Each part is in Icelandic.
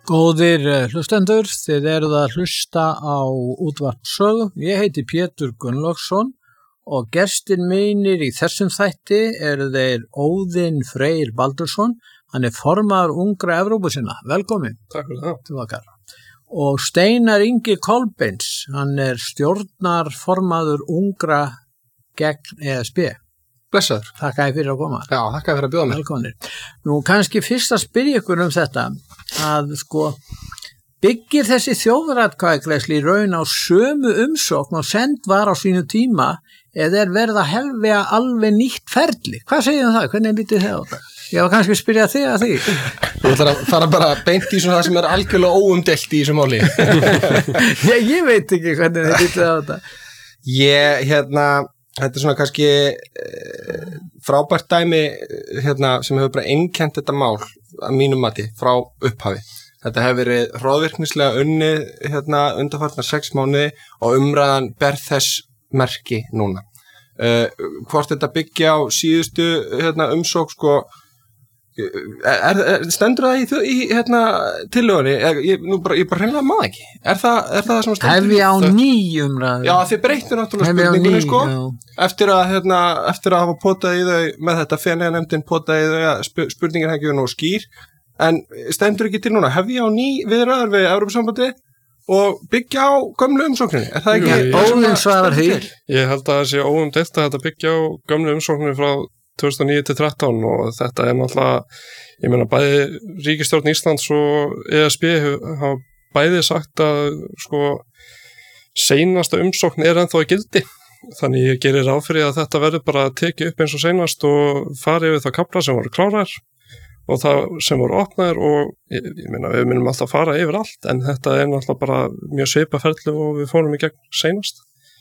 Góðir hlustendur, þið eruð að hlusta á útvarp Sögu. Ég heiti Pétur Gunnlaugsson og gestir mínir í þessum þætti eru þeir Óðinn Freyr Baldursson. Hann formaður Ungra Evrópusinna. Velkomin. Takk fyrir það. Og Steinar Ingi Kolbeins, hann stjórnarformaður Ungra gegn ESB. Blessaður. Þakka þér fyrir að koma. Já, þakka þér fyrir að bjóða mér. Velkomnir. Nú kannski fyrst að spyrja ykkur þetta, að byggir þessi þjóðaratkvæðagreiðsla í raun á sömu umsókn og send var á sínu tíma eða verið að helvega alveg nýtt ferli? Hvað segir það? Hvernig lítið þið á það? Ég var kannski að spyrja þig að því. Þú ætlar að fara bara beint í svona það sem algjörlega óumdelt í þessu máli. Ég veit ekki hvernig þið lítið á þetta. Þetta svona kannski frábært dæmi sem hefur bara einkennt þetta mál að mínum mati frá upphafi. Þetta hefur verið hroðvirknislega unnið undanfarnar 6 mánuði og umræðan ber þess merki núna. Hvort þetta byggja á síðustu umsókn stendur það í tillögunni? Ég bara hreinlega maður ekki. Er það sem stendur? Hef ég á umræðu? Já, þið breyttu náttúrulega spurningunni eftir að hafa potað í þau með þetta Feneyjanefndin potað í þau að spurningin hefði nú skýr, en stendur ekki til núna. Hef ég á viðræður við Evrópusambandið og byggja á gömlu umsókninni? Er það ekki? Óðinn svarar því. Ég held að það sé óumdeilt að þetta byggja á gömlu umsókninni frá 2009-13 og þetta náttúrulega, ég meina bæði ríkisstjórn Íslands og ESB hafa bæði sagt að seinasta umsókn ennþá í gildi, þannig ég gerir ráð fyrir að þetta verður bara tekið upp eins og seinast og farið yfir það kafla sem voru klárar og það sem voru opnaðir og ég meina við munum alltaf fara yfir allt en þetta náttúrulega bara mjög svipaferli og við fórum í gegn seinast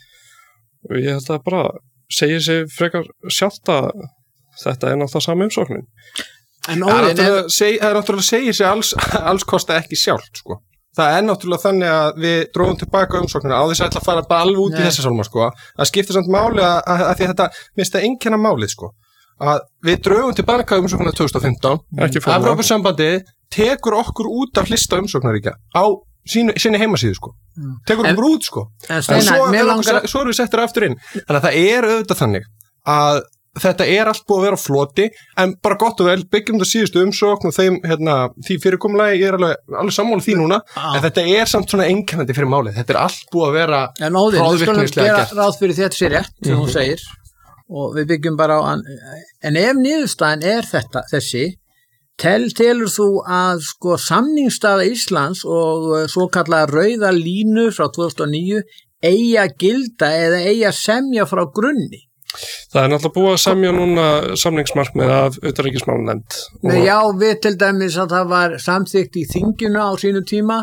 og ég held að bara segir sig frekar sjálft að þetta náttúrulega sami umsóknin. En náttúrulega segir sig alls kosta ekki sjálft, Það náttúrulega þannig að við dróðum tilbaka umsóknina á þess að ætla að fara bara alveg út í þessa sálma, Það skiptir samt máli að því að þetta minnst að einkenna málið, Að við dróðum tilbaka umsóknina 2015. Evrópusambandið tekur okkur út af lista umsóknaríkja á sinni heimasíðu, Tekur okkur út, En svo erum við settir aftur inn. Þannig að það auðvitað þannig að þetta allt búið að vera á floti, en bara gott og vel byggjum það síðustu umsókn og því fyrirkomulagi, ég alveg sammála því núna, en þetta samt svona einkennandi fyrir málið. Þetta allt búið að vera hroðvirknislega gert. Ráð fyrir þetta sé rétt, sem hún segir, og við byggjum bara á en ef niðurstaðan þessi, telur þú að samningsstaða Íslands og svo kallaða rauða línu frá 2009 eigi að gilda eða eigi að semja frá grunni? Það náttúrulega búið að semja núna samningsmarkmið af utanríkismálanefnd. Já, við til dæmis að það var samþykkt í þinginu á sínu tíma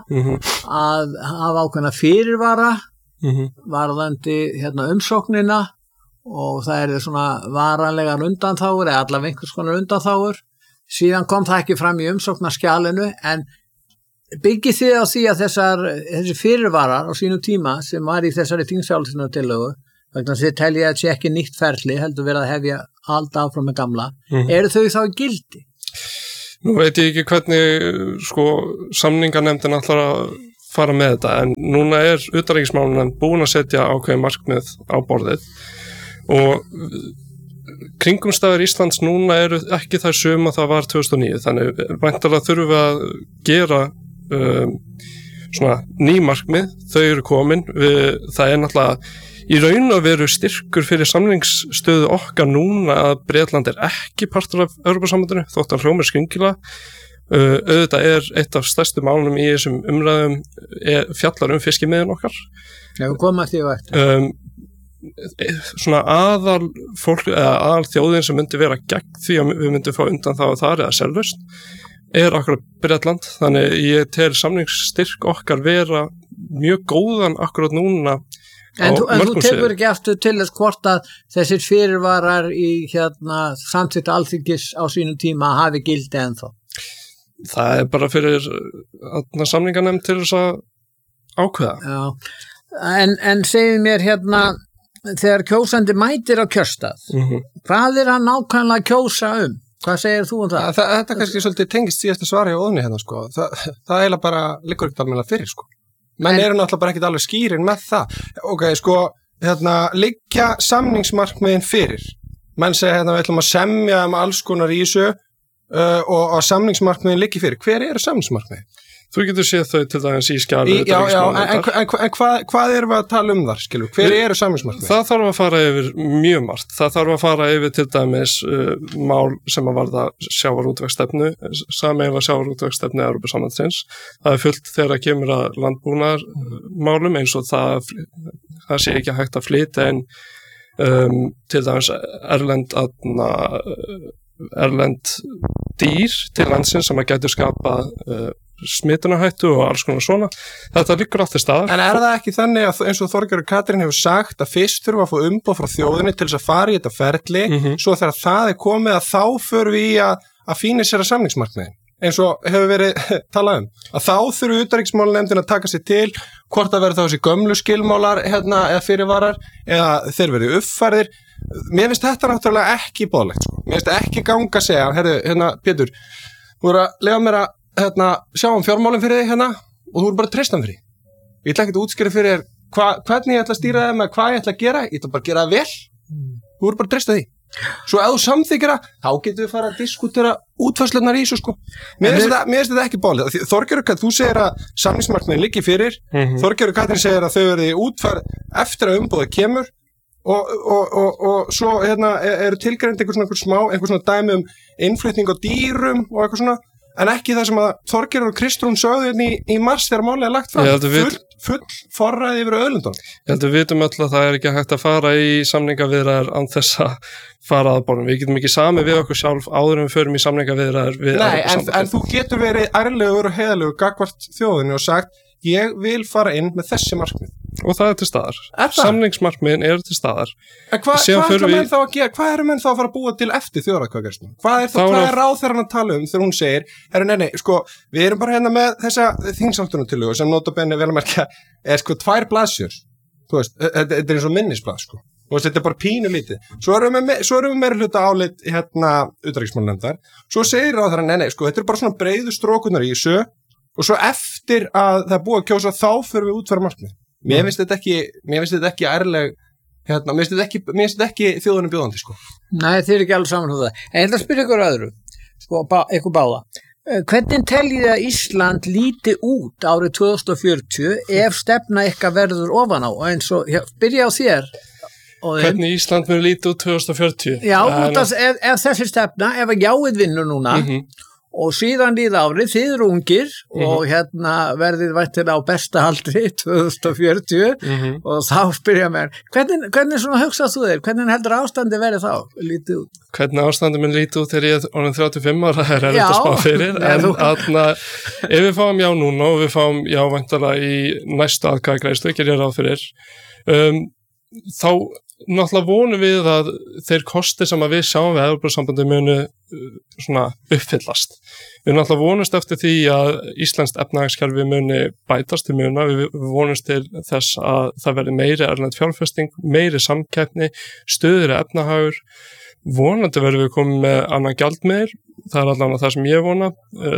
að hafa ákveðna fyrirvara varðandi umsóknina og það svona varanlegar undanþágur eða allavega einhvers konar undanþágur. Síðan kom það ekki fram í umsóknarskjalinu, en byggið þið á því að þessi fyrirvarar á sínu tíma sem var í þessari þingsályktunartillögu, vegna þið teljið að sé ekki nýtt ferli, heldur verið að hefja halda áfram með gamla, eru þau þá í gildi? Nú veit ég ekki hvernig samninganefndin ætlar að fara með þetta, en núna utanríkismálanefnd búin að setja ákveðin markmið á borðið og kringumstæður Íslands núna eru ekki þær sömu að það var 2009, þannig væntanlega þurfum við að gera svona ný markmið, þau eru komin, það náttúrulega í raun og veru styrkur fyrir samningsstöðu okkar núna að Bretland ekki partur af Evrópusambandinu, þótt að hljómar skringilega. Auðvitað eitt af stærstu málunum í þessum umræðum fjallar fiskimiðin okkar. Já, við komum að því á eftir. Svona aðal þjóðin sem myndi vera gegn því að við myndum fá undan það og þar eða selvlaust akkurat Bretland, þannig ég tel samningsstyrk okkar vera mjög góðan akkurat núna. En þú tekur ekki aftur til þess hvort að þessir fyrirvarar í samþykkt Alþingis á sínum tíma hafi gildi ennþá? Það bara fyrir samninganefnd til þess að ákveða. Já, en segið mér þegar kjósandi mætir á kjörstað, hvað hann nákvæmlega kjósa Hvað segir þú um það? Þetta kannski svolítið tengist síðasta svari á óðni hérna, sko. Það eiginlega bara liggur ekkert alveg fyrir, sko. Menn eru náttúrulega bara ekkert alveg skýrin með það. Ok, sko, liggja samningsmarkmiðin fyrir. Menn segja við ætlum að semja alls konar í þessu og samningsmarkmiðin liggi fyrir. Hver eru samningsmarkmiðin? Þú getur séð þau til dæmis í skjali. En hvað erum við að tala um þar, skilur? Hver eru samningsmarkmið? Það þarf að fara yfir mjög margt. Það þarf að fara yfir til dæmis mál sem að varða sjávarútvegsstefnu, sameiginlega sjávarútvegsstefnu Evrópusambandsins. Það fullt þegar kemur að landbúnaðarmálum eins og það sé ekki hægt að flytja inn til dæmis erlend dýr til landsins sem að gætu skapa smitunarhættu og alls konar svona. Þetta liggur allt til staðar. En það ekki þannig að eins og Þorgerður Katrín hefur sagt að fyrst þurfa að fá umboð frá þjóðinni til þess að fara í þetta ferli, svo þegar það komið að þá förum við í að fínisera samningsmarkmiðin, eins og hefur verið talað að þá þurfu utanríkismálanefndin að taka sér til hvort að verða þá þessi gömlu skilmálar eða fyrirvarar eða þeir verið uppfærðir. Mér finnst þetta náttúrulega ekki boðlegt, sko. Mér finnst ekki ganga að segja, Pétur, þú voru að lega mér að sjá fjármálin fyrir þig og þú voru bara að treysta hann fyrir því. Ég ætla ekki að útskýra fyrir þér hvernig ég ætla að stýra þeim eða hvað ég ætla að gera, ég ætla bara að gera það vel. Þú voru bara að treysta því. Svo ef þú samþykir það, þá getum við fara að diskutera útfærslunar í þessu, sko. Mér finnst þetta ekki bálið. Þorgerður, þú segir að samningsmarkmiðin liggi fyrir, Þorgerður Katrín segir að þau verði útfærð eftir að umboðið kemur og svo eru tilgreind einhver svona dæmi innflutning á dýrum og eitthvað svona, en ekki það sem að Þorgerður og Kristrún sögðu í mars þegar málið er lagt fram. Full forræði yfir auðlindunum. Ég held að við vitum öll að það er ekki hægt að fara í samningaviðræður án þess að fara að borðum. Við getum ekki samið við okkur sjálf áður en við förum í samningaviðræður við Evrópusambandið. En þú getur verið ærlegur og heiðalegur gagnvart þjóðinni og sagt, ég vil fara inn með þessi markmið. Og það er til staðar. Samningsmarkmiðin eru til staðar. En hvað eru menn þá að gera? Hvað eru menn þá að fara að búa til eftir þjóðaratkvæðagreiðsluna? Hvað er ráðherrann að tala um þegar hún segir, nei, sko, við erum bara með þessa þingsályktunartillögu sem notabenni vel að merkja er 2 blaðsjur. Þú veist, þetta er eins og minnisblað, sko. Og þetta er bara pínu lítið. Svo erum við meirihluta álit utanríkismálanefndar. Svo segir ráðherrann, nei, sko, þetta er bara svona breiðu strókurnar í þessu og svo eftir að það er búið að kjósa þá förum við útfæra markmið. Mér finnst þetta ekki ærleg, mér finnst þetta ekki þjóðunum bjóðandi, sko. Nei, þið ekki alveg saman um það. En ég ætla að spyrja ykkur öðru, sko, ykkur báða. Hvernig teljið að Ísland líti út árið 2040 ef stefna ykkar verður ofan á? Eins og, byrja á þér. Hvernig Ísland mun líti út 2040? Já, ef þessi stefna, ef að jáið vinnur núna, og síðan líða árið, þið eru ungir og verðið vættir á besta aldri 2040 og þá spyrja mér, hvernig svona hugsað þú þér? Hvernig heldur ástandi verið þá? Lítið út? Hvernig ástandi mun lítið út þegar ég er orðin 35 ára, það er erfitt að spá fyrir, en ef við fáum já núna og við fáum já væntanlega í næstu atkvæðagreiðslu, ekki ráð fyrir, þá náttúrulega vonum við að þeir kosti sem að við sjáum við Evrópusambandið munu svona uppfyllast. Við náttúrulega vonumst eftir því að íslenskt efnahagskerfi muni bætast til muna, við vonumst til þess að það verði meiri erlend fjárfesting, meiri samkeppni, stöðugri efnahagur, vonandi verðum við komið með annan gjaldmiðil, það er allavega það sem ég vona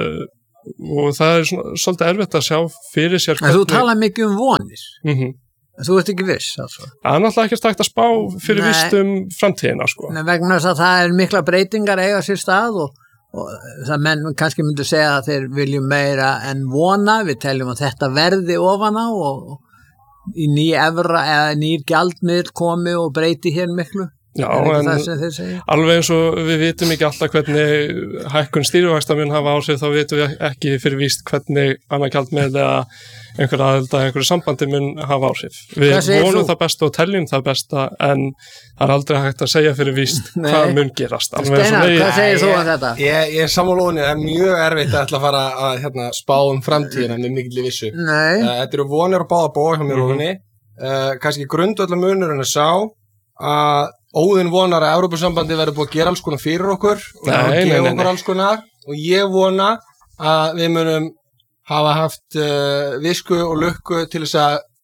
og það er svolítið erfitt að sjá fyrir sér. Þú tala mikið um vonir. Þú ert ekki viss, altså. Það er náttúrulega ekki stækt að spá fyrir vist framtíðina, sko. Nei, vegna þess að það er mikla breytingar eiga sér stað og það menn kannski myndu segja að þeir viljum meira en vona, við teljum að þetta verði ofan á og í ný evra eða nýr gjaldmiðl komi og breyti hér miklu. Já, en alveg eins og við vitum ekki alltaf hvernig hækkun stýrivaxta mun hafa áhrif, þá vitum við ekki fyrir víst hvernig annað gjaldmiðl eða einhver aðild að einhverju sambandi mun hafa áhrif. Við vonum það besta og teljum það besta, en það er aldrei hægt að segja fyrir víst hvað mun gerast. Steinar, hvað segir þú um þetta? Ég er sammála, það er mjög erfitt að ætla að fara að spá framtíðina með mikilli vissu. Þetta eru vonir að báða bóða hjá mér óvinni. Kannski grundvallar munurinn að sá að Óðinn vonar að Evrópusambandi verður búið að gera alls konar fyrir okkur og gefa okkur alls konar og ég vona að við munum hafa haft visku og lukku til þess að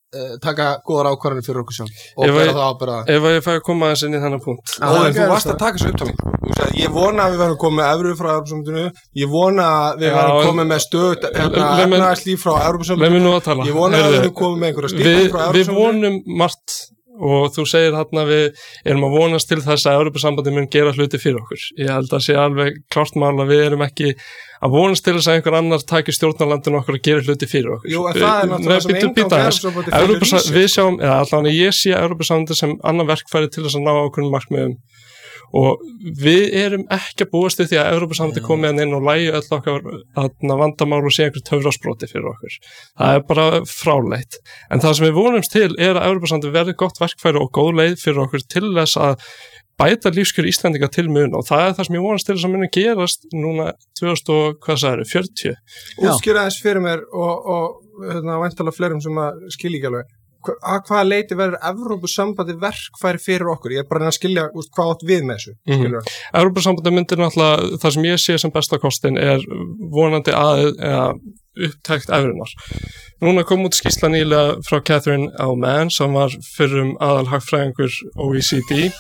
taka góðar ákvarðanir fyrir okkur sjálf og bera það ábyrgða. Ef ég fæ að koma aðeins inn í þennan punkt. En þú varst að taka þessu upptalningu. Þú sagði, ég vona að við verðum komið með evru frá Evrópusambandinu, ég vona að við verðum komið með stöð efnahagslíf frá Evrópusambandinu, ég vona að við verðum komið með einhverja styrkingu frá Evrópusambandinu. Við vonum margt og þú segir þarna við erum að vonast til þess að Evrópusambandið mun gera hluti fyrir okkur. Ég held að sé alveg klárt mál að við erum ekki að vonast til þess að einhver annar taki stjórnarlandinu okkur að gera hluti fyrir okkur. Jú, en það náttúrulega sem Evrópusambandið við sjáum, eða allavega ég sé Evrópusambandið sem annar verkfæri til þess að ná ákveðnum markmiðum og við erum ekki að búast við því að Evrópusambandið komið inn og lægi öll okkar vandamál og sé einhver töfrasproti fyrir okkur. Það er bara fráleitt. En það sem við vonumst til er að Evrópusambandið verði gott verkfæri og góð leið fyrir okkur til þess að bæta lífskjör Íslendinga til muna og það er það sem ég vonast til þess að muni gerast núna 2040. Útskýra þess fyrir mér og væntanlega fleirum sem að skilja ekki alveg. Að hvaða leiti verður Evrópusambandi verkfæri fyrir okkur? Ég er bara að skilja hvað átt við með þessu. Evrópusambandi myndir náttúrulega, það sem ég sé sem besta kostin er vonandi upptækt evrunar. Núna kom út skýrsla nýlega frá Catherine L. Mann sem var fyrrum aðalhagfræðingur OECD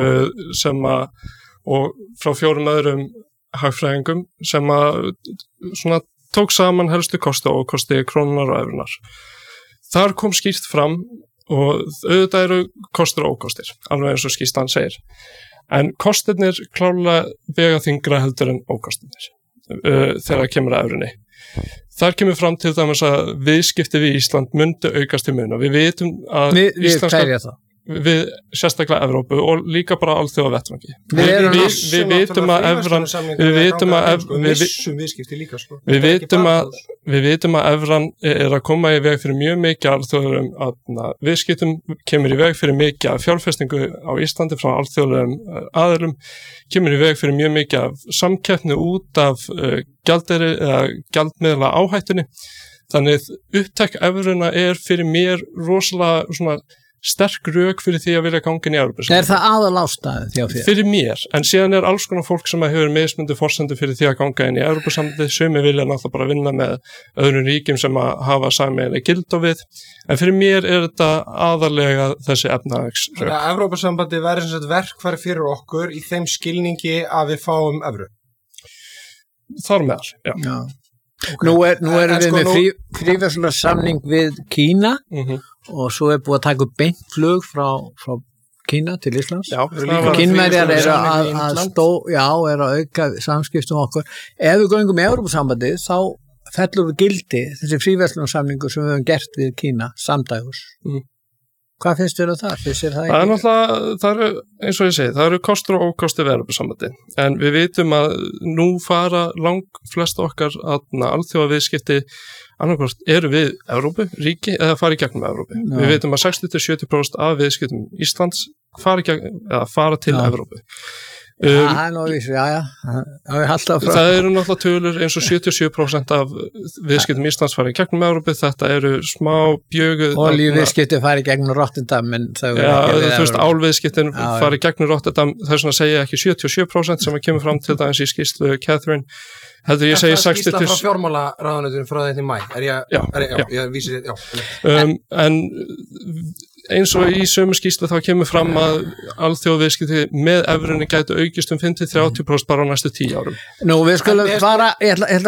og frá 4 öðrum hagfræðingum sem svona tók saman helstu kosti og ókosti krónunar og evrunar. Þar kom skýrt fram og auðvitað eru kostir og ókostir, alveg eins og skýrslan segir. En kostirnir klárlega vega þyngra heldur en ókostirnir þegar kemur að evrunni. Þar kemur fram til dæmis að viðskipti við Ísland myndu aukast til muna. Við vitum að við sérstaklega Evrópu og líka bara alþjóða vettvangi. Við vitum að evran við vitum að evran er að koma í veg fyrir mjög mikið alþjóðlegum viðskiptum, kemur í veg fyrir mikið af fjárfestingu á Íslandi frá alþjóðlegum aðilum, kemur í veg fyrir mjög mikið af samkeppni út af gjaldeyri eða gjaldmiðla áhættunni. Þannig upptök evruna er fyrir mér rosalega svona sterk rök fyrir því að vilja ganga inn í Evrópusambandið. Er það aðal ástæðan því að fyrir mér, en síðan er alls konar fólk sem hefur mismunandi forsendur fyrir því að ganga inn í Evrópusambandið, sumir vilja náttúrulega bara vinna með öðrum ríkjum sem að hafa sameiginlega gild á við, en fyrir mér er þetta aðalega þessi efnahagsrök. Þannig að Evrópusambandið verður sem sagt verkfæri fyrir okkur í þeim skilningi að við fáum evru. Þar meðal, já. Okay. Nú erum við með fríverslunarsamning við Kína og svo er búið að taka upp beint flug frá Kína til Íslands. Kínverjar eru að auka samskiptum okkur. Ef við göngum í Evrópusambandið þá fellur við gildi þessi fríverslunarsamningur sem við höfum gert við Kína samdægurs. Hvað finnst þér á það? Það er náttúrulega, eins og ég segi, það eru kostur og ókostir við Evrópusambandið. En við vitum að nú fara flest okkar alþjóða viðskipti annarkvort eru við Evrópu, ríki, eða fara í gegnum Evrópu. Við vitum að 60-70% af viðskiptum Íslands fara til Evrópu. Það eru náttúrulega tölur eins og 77% af viðskiptum Íslands fara í gegnum Evrópu, þetta eru smá bjöguð olíuviðskipti fara í gegnum Rotterdam álviðskiptin fara í gegnum Rotterdam, það er svona að segja ekki 77% sem kemur fram til dæmis í skýrslu Catherine, heldur ég segi 60 skýrsla frá fjármálaráðuneytinu frá þetta í mæ ég vísi þetta en eins og í sömu skýrslu þá kemur fram að alþjóðaviðskipti með evrunni gætu aukist 5-30% bara á næstu 10 árum. Nú við skulum fara, ég ætla